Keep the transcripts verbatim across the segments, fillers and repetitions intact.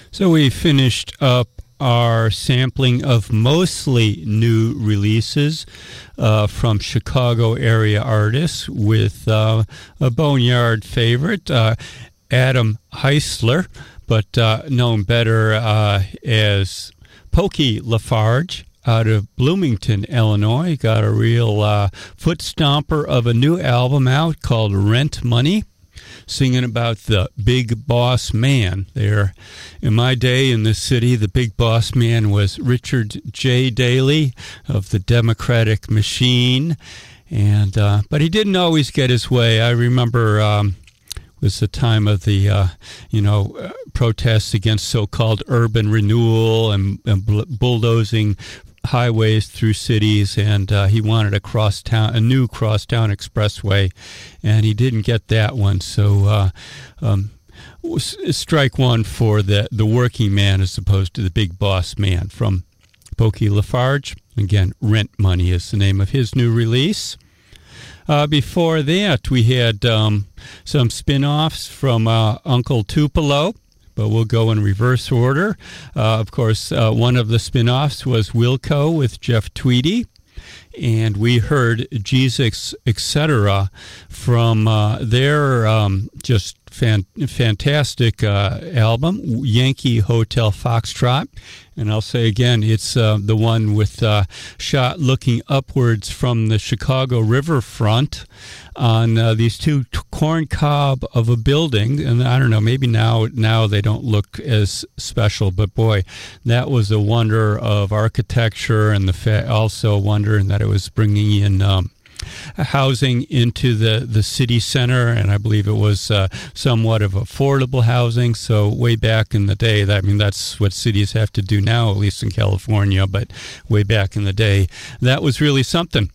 So we finished up our sampling of mostly new releases uh, from Chicago area artists with uh, a Boneyard favorite, uh, Adam Heisler, but uh, known better uh, as Pokey Lafarge out of Bloomington, Illinois. Got a real uh, foot stomper of a new album out called Rent Money, singing about the big boss man there. In my day in this city, the big boss man was Richard J. Daley of the Democratic Machine, and uh, but he didn't always get his way. I remember um, it was the time of the uh, you know uh, protests against so-called urban renewal and, and bulldozing highways through cities, and uh, he wanted a cross town, a new crosstown expressway, and he didn't get that one. So, uh, um, strike one for the the working man as opposed to the big boss man. From Pokey Lafarge, again, Rent Money is the name of his new release. Uh, before that, we had um, some spin-offs from uh, Uncle Tupelo, but we'll go in reverse order. Uh, of course, uh, one of the spin-offs was Wilco with Jeff Tweedy, and we heard Jesus, et cetera from uh, their um, just fan- fantastic uh, album, Yankee Hotel Foxtrot. And I'll say again, it's uh, the one with uh, shot looking upwards from the Chicago riverfront on uh, these two t- corn cob of a building. And I don't know, maybe now now they don't look as special, but boy, that was a wonder of architecture, and the fa- also a wonder in that it was bringing in um, housing into the, the city center, and I believe it was uh, somewhat of affordable housing. So way back in the day, that, I mean, that's what cities have to do now, at least in California, but way back in the day, that was really something.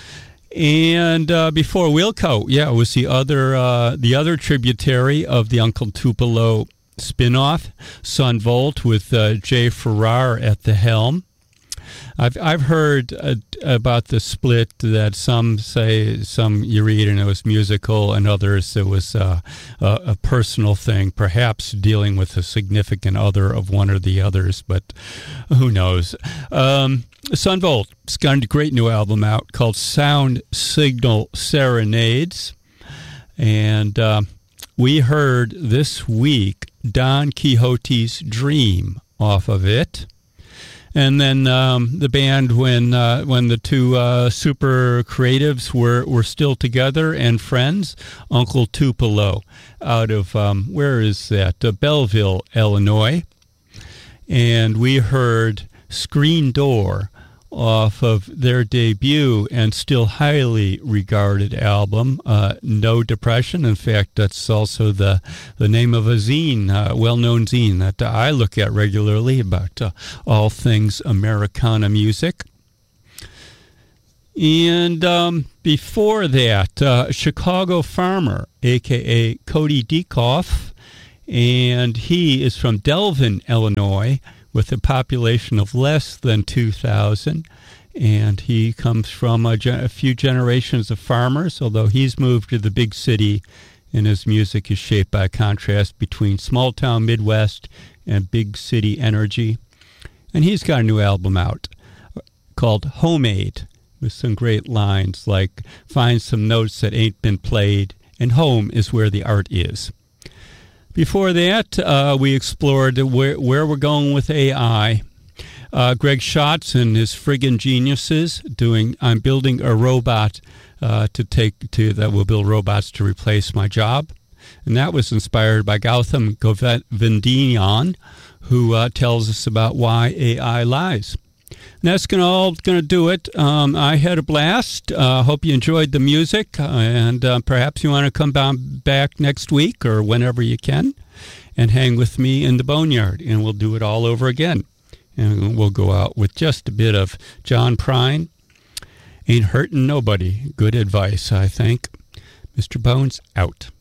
And uh, before Wilco, yeah, it was the other uh, the other tributary of the Uncle Tupelo spinoff, Son Volt, with uh, Jay Farrar at the helm. I've I've heard uh, about the split that some say, some you read and it was musical, and others it was uh, a, a personal thing, perhaps dealing with a significant other of one or the others, but who knows. Um, Son Volt's got a great new album out called Sound Signal Serenades, and uh, we heard this week Don Quixote's Dream off of it. And then um, the band, when uh, when the two uh, super creatives were, were still together and friends, Uncle Tupelo out of, um, where is that? Uh, Belleville, Illinois. And we heard Screen Door off of their debut and still highly regarded album, uh, No Depression. In fact, that's also the, the name of a zine, uh, well-known zine that uh, I look at regularly about uh, all things Americana music. And um, before that, uh, Chicago Farmer, a k a. Cody Dieckhoff, and he is from Delvin, Illinois, with a population of less than two thousand, and he comes from a, gen- a few generations of farmers, although he's moved to the big city, and his music is shaped by a contrast between small-town Midwest and big city energy. And he's got a new album out called Homemade, with some great lines like, find some notes that ain't been played, and home is where the art is. Before that, uh, we explored where, where we're going with A I. Uh, Greg Schatz and his friggin' geniuses doing, I'm building a robot uh, to take to that will build robots to replace my job. And that was inspired by Gautam Govindian, who uh, tells us about why A I lies. And that's gonna all going to do it. Um, I had a blast. I uh, hope you enjoyed the music, uh, and uh, perhaps you want to come down back next week or whenever you can and hang with me in the Boneyard, and we'll do it all over again. And we'll go out with just a bit of John Prine. Ain't hurting nobody. Good advice, I think. Mister Bones, out.